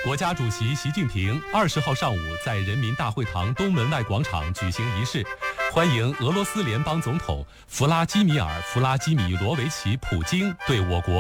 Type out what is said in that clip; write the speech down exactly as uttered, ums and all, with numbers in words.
国家主席习近平二十号上午在人民大会堂东门外广场举行仪式，欢迎俄罗斯联邦总统弗拉基米尔·弗拉基米罗维奇·普京对我国